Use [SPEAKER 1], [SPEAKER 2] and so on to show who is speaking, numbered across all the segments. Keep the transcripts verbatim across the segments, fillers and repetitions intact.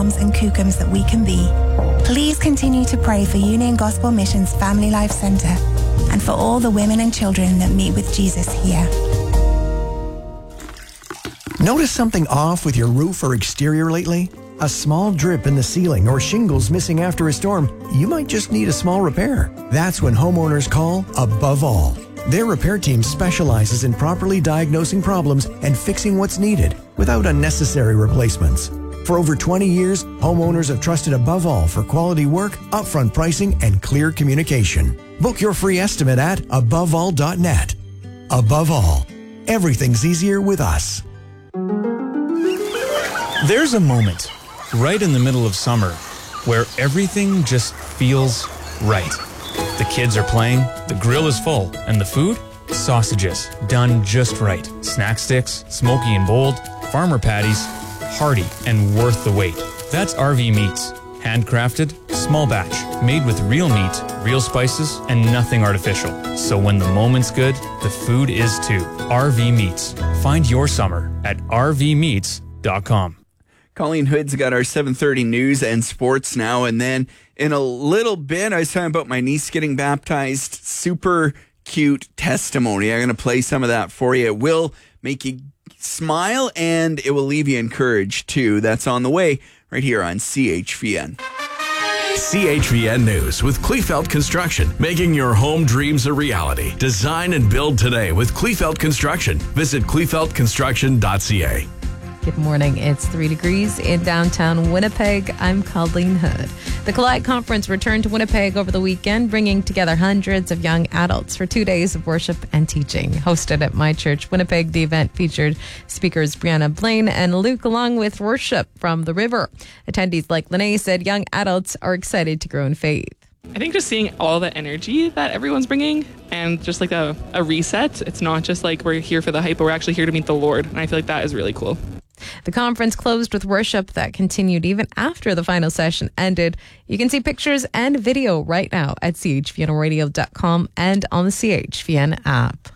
[SPEAKER 1] moms and kookums that we can be. Please continue to pray for Union Gospel Mission's Family Life Center and for all the women and children that meet with Jesus here.
[SPEAKER 2] Notice something off with your roof or exterior lately? A small drip in the ceiling or shingles missing after a storm, you might just need a small repair. That's when homeowners call Above All. Their repair team specializes in properly diagnosing problems and fixing what's needed without unnecessary replacements. For over twenty years, homeowners have trusted Above All for quality work, upfront pricing, and clear communication. Book your free estimate at above all dot net. Above All, everything's easier with us.
[SPEAKER 3] There's a moment right in the middle of summer where everything just feels right. The kids are playing, the grill is full, and the food? Sausages, done just right. Snack sticks, smoky and bold, farmer patties, hearty and worth the wait. That's R V Meats. Handcrafted, small batch, made with real meat, real spices, and nothing artificial. So when the moment's good, the food is too. R V Meats. Find your summer at r v meats dot com.
[SPEAKER 4] Colleen Hood's got our seven thirty news and sports now. And then in a little bit, I was talking about my niece getting baptized. Super cute testimony. I'm going to play some of that for you. It will make you smile and it will leave you encouraged too. That's on the way right here on C H V N.
[SPEAKER 5] C H V N News with Kleefeld Construction, making your home dreams a reality. Design and build today with Kleefeld Construction. Visit kleefeld construction dot c a.
[SPEAKER 6] Good morning. It's three degrees in downtown Winnipeg. I'm Colleen Hood. The Collide Conference returned to Winnipeg over the weekend, bringing together hundreds of young adults for two days of worship and teaching. Hosted at My Church Winnipeg, the event featured speakers Brianna Blaine and Luke, along with worship from the river. Attendees like Lene said young adults are excited to grow in faith.
[SPEAKER 7] I think just seeing all the energy that everyone's bringing and just like a, a reset. It's not just like we're here for the hype, but we're actually here to meet the Lord. And I feel like that is really cool.
[SPEAKER 6] The conference closed with worship that continued even after the final session ended. You can see pictures and video right now at c h v n radio dot com and on the C H V N app.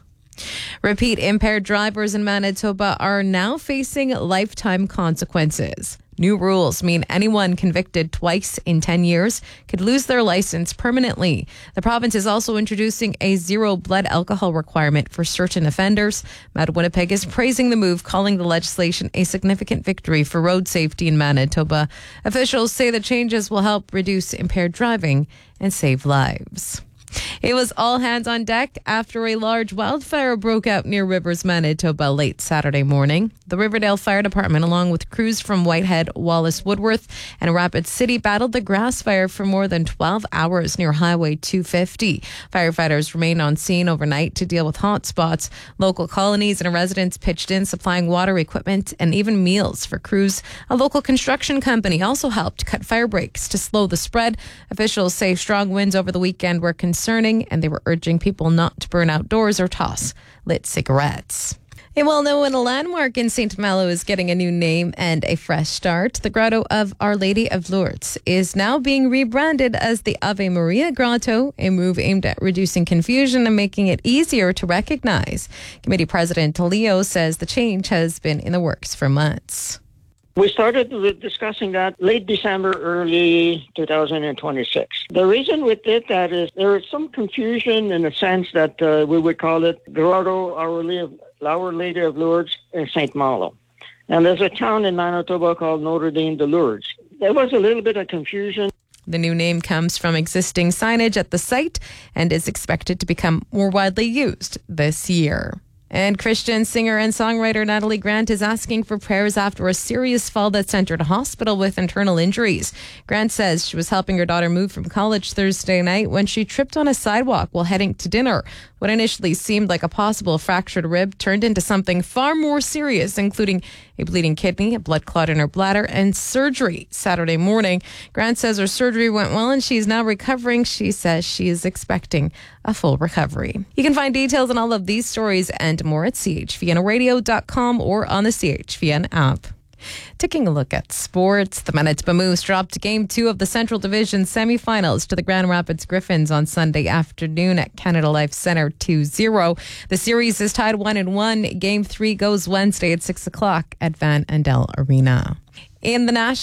[SPEAKER 6] Repeat impaired drivers in Manitoba are now facing lifetime consequences. New rules mean anyone convicted twice in ten years could lose their license permanently. The province is also introducing a zero blood alcohol requirement for certain offenders. Mad Winnipeg is praising the move, calling the legislation a significant victory for road safety in Manitoba. Officials say the changes will help reduce impaired driving and save lives. It was all hands on deck after a large wildfire broke out near Rivers, Manitoba late Saturday morning. The Riverdale Fire Department, along with crews from Whitehead, Wallace Woodworth, and Rapid City, battled the grass fire for more than twelve hours near Highway two fifty. Firefighters remained on scene overnight to deal with hot spots. Local colonies and residents pitched in, supplying water, equipment, and even meals for crews. A local construction company also helped cut fire breaks to slow the spread. Officials say strong winds over the weekend were concerning, and they were urging people not to burn outdoors or toss lit cigarettes. A well-known landmark in Saint Malo is getting a new name and a fresh start. The Grotto of Our Lady of Lourdes is now being rebranded as the Ave Maria Grotto, a move aimed at reducing confusion and making it easier to recognize. Committee President Leo says the change has been in the works for months.
[SPEAKER 8] We started discussing that late December, early two thousand twenty-six. The reason we did that is there is some confusion in the sense that uh, we would call it Grotto Our Lady of, Our Lady of Lourdes in Saint Malo. And there's a town in Manitoba called Notre Dame de Lourdes. There was a little bit of confusion.
[SPEAKER 6] The new name comes from existing signage at the site and is expected to become more widely used this year. And Christian singer and songwriter Natalie Grant is asking for prayers after a serious fall that sent her to hospital with internal injuries. Grant says she was helping her daughter move from college Thursday night when she tripped on a sidewalk while heading to dinner. What initially seemed like a possible fractured rib turned into something far more serious, including a bleeding kidney, a blood clot in her bladder, and surgery Saturday morning. Grant says her surgery went well and she's now recovering. She says she is expecting a full recovery. You can find details on all of these stories and more at c h v n radio dot com or on the C H V N app. Taking a look at sports, the Manitoba Moose dropped game two of the Central Division semifinals to the Grand Rapids Griffins on Sunday afternoon at Canada Life Centre two zero. The series is tied one and one. Game three goes Wednesday at six o'clock at Van Andel Arena. In the National